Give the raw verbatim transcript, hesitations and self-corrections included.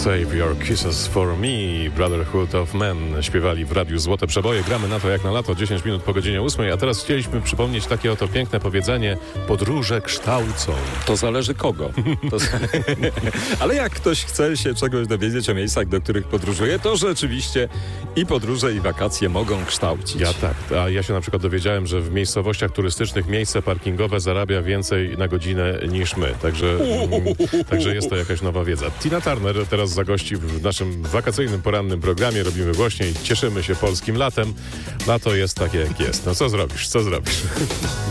Save Your Kisses For Me, Brotherhood of Men śpiewali w radiu Złote Przeboje. Gramy na to jak na lato, dziesięć minut po godzinie ósmej, a teraz chcieliśmy przypomnieć takie oto piękne powiedzenie: podróże kształcą. To zależy kogo. To z... Ale jak ktoś chce się czegoś dowiedzieć o miejscach, do których podróżuje, to rzeczywiście i podróże, i wakacje mogą kształcić. Ja tak, a ja się na przykład dowiedziałem, że w miejscowościach turystycznych miejsce parkingowe zarabia więcej na godzinę niż my, także, mm, także jest to jakaś nowa wiedza. Tina Turner teraz zagości w naszym wakacyjnym, porannym programie. Robimy głośniej, cieszymy się polskim latem. Lato jest takie, jak jest. No co zrobisz, co zrobisz?